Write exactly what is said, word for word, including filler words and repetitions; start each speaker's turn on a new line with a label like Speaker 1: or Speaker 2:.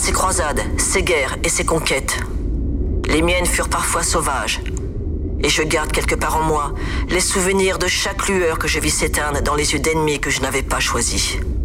Speaker 1: ses croisades, ses guerres et ses conquêtes. Les miennes furent parfois sauvages. Et je garde quelque part en moi les souvenirs de chaque lueur que je vis s'éteindre dans les yeux d'ennemis que je n'avais pas choisis.